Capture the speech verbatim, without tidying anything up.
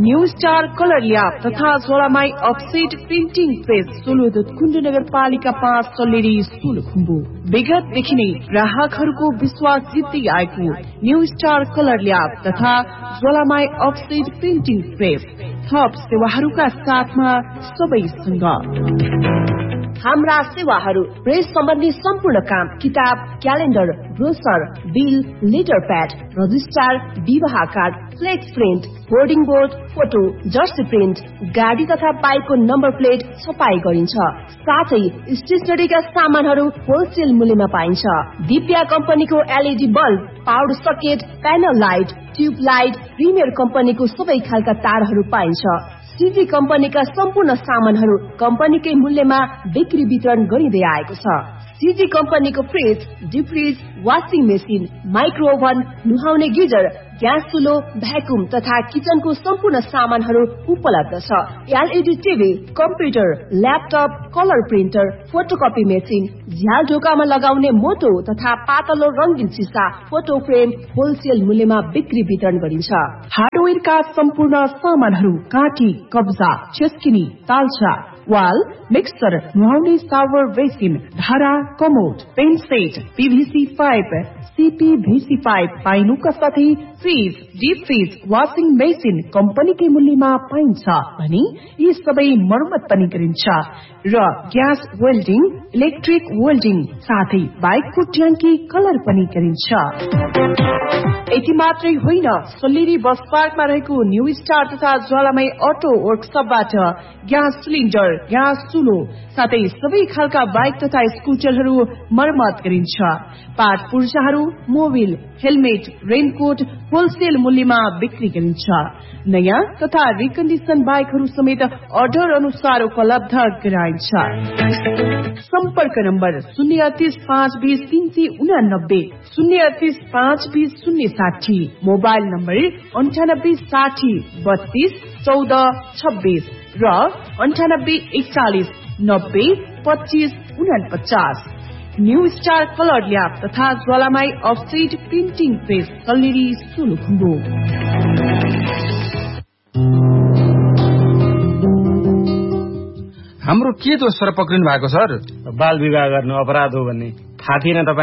New star colour lab तथा ज्वालामाई offset printing press सोलुदुत कुण्ड नगरपालिका पाँच सल्लेरी सोलुखुम्बु। विगतदेखि नै ग्राहकहरूको विश्वास जित्दै आएको न्यू स्टार कलर ल्याब तथा ज्वालामाई अफसेट प्रिन्टिङ प्रेस थप सेवाहरूका साथमा सबैसँग हाम्रा सेवाहरू प्रेस सम्बन्धी सम्पूर्ण काम, किताब, calendar, brochure, bill, letter pad, registrar, विवाह card, flex print, hoarding board, photo, Jersey print, गाडी तथा बाइकको नम्बर प्लेट छपाई गरिन्छ। साथै स्टेसनरीका सामानहरू होलसेल मूल्यमा पाइन्छ। दिव्या कम्पनीको LED bulb, power socket, panel light, tube light, premier कम्पनीको सबै खालका तारहरू पाइन्छ। सीजी कम्पनीका सम्पूर्ण सामानहरू कम्पनीकै मूल्यमा बिक्री वितरण गरिँदै आएको छ। सीजी कम्पनीको fridge, deep fridge, washing machine, micro oven, नुहाउने गिजर, ग्यास चुलो, भ्याकुम तथा किचनको सम्पूर्ण सामानहरू उपलब्ध छ। LED TV, computer, laptop, colour printer, photocopy machine, झ्याल ढोकामा लगाउने मोटो तथा पातलो रंगीन सिसा, फोटो फ्रेम होलसेल मूल्यमा बिक्री वितरण गरिन्छ। हार्डवेयरका सम्पूर्ण सामानहरू काँटी, कब्जा, चेस्किनी, तालचा, वाल, मिक्सर, नुहाउने सावर बेसिन, धारा, commode, pain set, पीभीसी pipe, सीपीभीसी pipe पाइनुका साथै fridge, deep fridge, washing machine कम्पनीकै मूल्यमा पाइन्छ भने यी सबै मर्मत पनि गरिन्छ र ग्यास वेल्डिङ, इलेक्ट्रिक वेल्डिङ साथै बाइकको ट्याङ्की कलर पनि गरिन्छ। यति मात्रै होइन, सल्लेरी बस पार्कमा रहेको न्यू स्टार तथा ज्वालामाई अटो वर्कसपबाट ग्यास सिलिन्डर, ग्यास चुलो साथै सबै खालका बाइक तथा स्कुटरहरू मर्मत गरिन्छ। Part पुर्जाहरू, Mobil, helmet, raincoat wholesale मूल्यमा बिक्री गरिन्छ। नयाँ तथा रिकन्डिसन बाइकहरू समेत अर्डर अनुसार उपलब्ध गराइन्छ। सम्पर्क नम्बर शून्य अडतिस पाँच बीस तीन सय उनानब्बे, शून्य अडतिस पाँच बीस शून्य साठी, मोबाइल नम्बर अन्ठानब्बे साठी बत्तीस चौध छब्बीस र अन्ठानब्बे एकचालिस नब्बे पच्चीस उनपचास। न्यू स्टार कलर ल्याब तथा ज्वालामाई offset printing press Salleri Solukhumbu. हाम्रो के दोष सर पक्रिनु भएको सर? बाल विवाह गर्नु अपराध हो भन्ने थाहा थिएन तपाईँ?